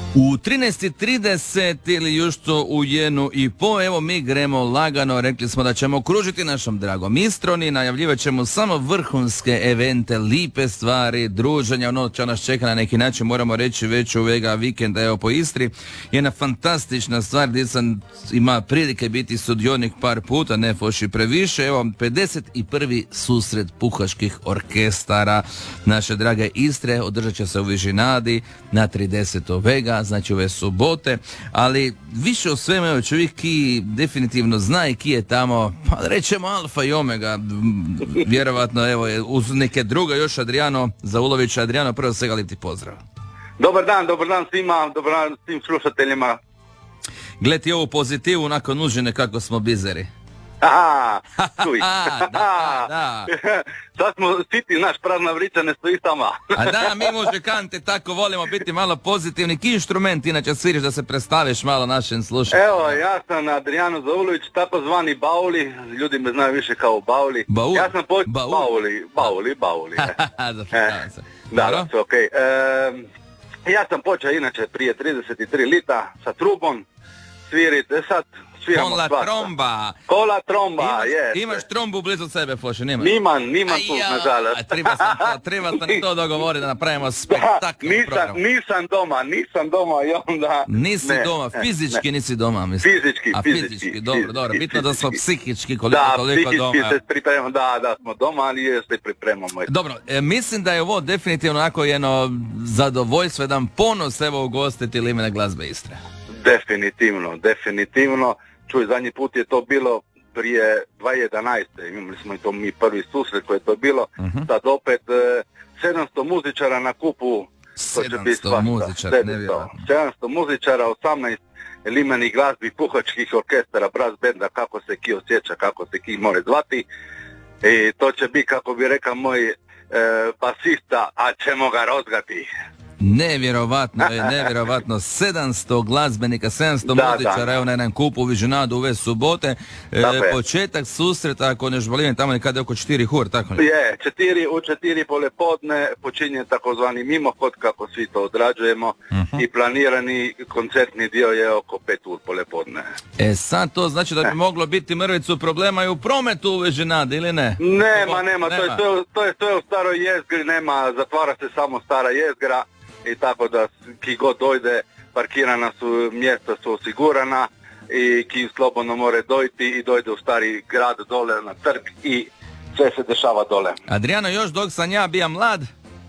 U 13:30 ili jušto u 1:30, evo mi gremo lagano, rekli smo da ćemo kružiti našom dragom Istroni, najavljivat ćemo samo vrhunske evente, lipe stvari, druženja, ono što nas čeka na neki način, moramo reći već ovega vikenda, evo po Istri, jedna fantastična stvar gdje sam ima prilike biti sudionik par puta, ne foši previše, evo 51. susret puhačkih orkestara naše drage Istre, održat će se u Vižinadi na 30. vega, znači ove subote, ali više o svemu, evo čovjek ki definitivno zna i ki je tamo, pa rećemo alfa i omega, vjerovatno evo uz neke druge još Adriano Zaulović. Adriano, prvo svega li ti pozdrav. Dobar dan svima, dobar dan svim slušateljima. Gledi ovu pozitivu nakon užine kako smo bizeri. Aha, čuj. Da. Sad smo siti, naš prazna vrića ne stoji sama. A da, mi muzikanti tako volimo biti malo pozitivni. Ki instrument inače sviriš da se predstaviš malo našim slušateljima? Evo, ja sam Adriano Zaulović, tako zvani Bauli, ljudi me znaju više kao Bauli. Baul? Ja sam Bauli. Da, okej. Ja sam počeo inače prije 33 lita sa trubom sviriti, sad sviramo svašta. Kola tromba, jes. Imaš trombu blizu sebe, Foši, nemaš? Nimam tu, nažalost. Treba sam to dogovoriti da napravimo spektakl program. Nisam doma i onda... Nisi doma, fizički nisi doma, mislim. Fizički. Dobro, bitno da smo psihički koliko doma. Da, psihički se pripremamo, da smo doma, ali se pripremamo. Dobro, mislim da je ovo definitivno onako jedno zadovoljstvo, jedan ponos evo ugostiti Limene glazbe Istre. Definitivno. Čuj, zadnji put je to bilo prije 2011. Imali smo i to mi prvi susret koji je to bilo. Sad opet 700 muzičara na kupu. 700 muzičara, nevjerojatno. 700 muzičara, 18 limenih glazbi, puhačkih orkestara, brass benda, kako se ki osjeća, kako se ki more zvati. I to će biti, kako bi rekao moj basista, a ćemo ga rozgati. Nevjerovatno, 700 glazbenika, 700 muzičara, evo na jedan kup u Vižinadu ove subote, početak susreta, ako ne žbalim, tamo nekada je oko 4 hur, tako ne? Je, u 4 polepodne počinje takozvani mimohod, kako svi to odrađujemo, i planirani koncertni dio je oko 5 ur polepodne. Sad to znači da bi moglo biti mrvicu problema i u prometu u Vižinadi, ili ne? Nema, to je sve u staroj jezgri, zatvara se samo stara jezgra. I tako da ki god dojde, parkirana su, mjesta su osigurana i ki slobodno more dojti i dojde u stari grad dole na trg i sve se dešava dole. Adriano, još dok sam ja bija mlad,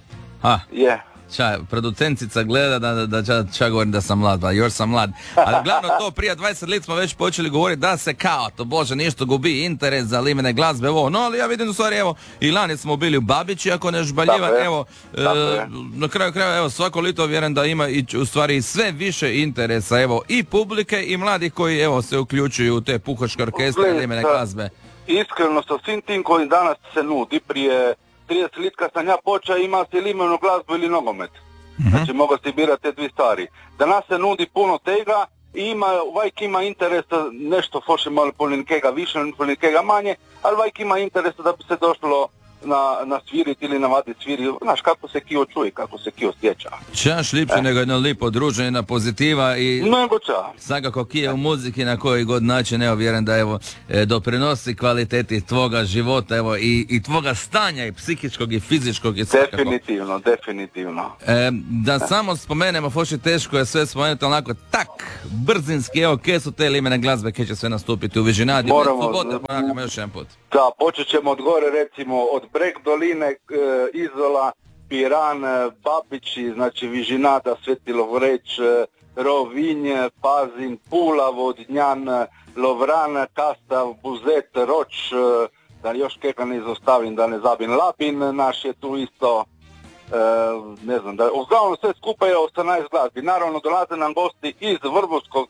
producencica gleda da govorim da sam mlad, pa još sam mlad. Ali glavno to, prije 20 let smo već počeli govoriti da se kao, to bože, nešto gubi interes za limene glazbe, no ali ja vidim u stvari, evo, i lani smo bili u Babići, ako ne žbaljivan, evo, na kraju kraja, evo, svako lito vjerujem da ima i u stvari sve više interesa, evo, i publike i mladi koji, evo, se uključuju u te puhačke orkestre limene glazbe. Iskreno, sa svim tim koji danas se nudi, prije 30 let kad sam ja počeo, ima se ili limenu glazbu ili nogomet. Znači mogu si birati te dvije stvari. Danas se nudi puno tega i vajk ima interesa nešto foši malo polikega više, polikega manje, ali vajk ima interesa da bi se došlo na sviriti ili na vadi sviri, znaš kako se kio čuje, kako se kio osjeća. Čaš lipše nego jedno lipo druženje, jedna pozitiva i svakako kije u muziki na koji god način, evo vjerujem da evo doprinosi kvaliteti tvoga života, evo i tvoga stanja i psihičkog i fizičkog i svakako. Definitivno. Da samo spomenemo, foši teško je sve spomenuti, onako brzinski, evo kje su te limene glazbe, kje će sve nastupiti u Vižinadi, ponavljamo još jedan put. Da, počet ćemo od gore, recimo od Breg doline, Izola, Piran, Babići, znači Vižinada, Sveti Lovreć, Rovinj, Pazin, Pula, Vodnjan, Lovran, Kastav, Buzet, Roč, da još keka ne izostavim, da ne zabim, Labin, naš je tu isto, ne znam, uglavnom sve skupa je 18 glazbi. Naravno dolaze nam gosti iz Vrbovskog